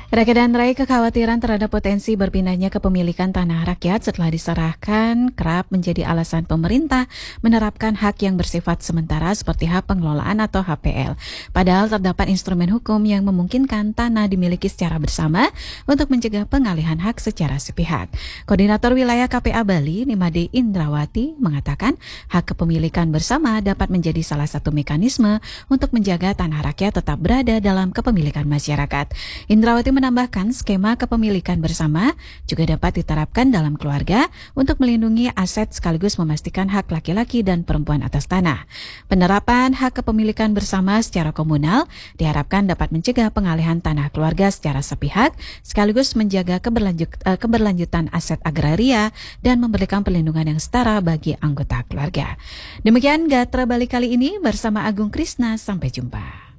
Rakyat dan Rai kekhawatiran terhadap potensi berpindahnya kepemilikan tanah rakyat setelah diserahkan kerap menjadi alasan pemerintah menerapkan hak yang bersifat sementara seperti hak pengelolaan atau HPL. Padahal terdapat instrumen hukum yang memungkinkan tanah dimiliki secara bersama untuk mencegah pengalihan hak secara sepihak. Koordinator Wilayah KPA Bali, Nimade Indrawati, mengatakan hak kepemilikan bersama dapat menjadi salah satu mekanisme untuk menjaga tanah rakyat tetap berada dalam kepemilikan masyarakat. Indrawati menambahkan skema kepemilikan bersama juga dapat diterapkan dalam keluarga untuk melindungi aset sekaligus memastikan hak laki-laki dan perempuan atas tanah. Penerapan hak kepemilikan bersama secara komunal diharapkan dapat mencegah pengalihan tanah keluarga secara sepihak sekaligus menjaga keberlanjutan aset agraria dan memberikan perlindungan yang setara bagi anggota keluarga. Demikian Gatra Bali kali ini bersama Agung Krisna, sampai jumpa.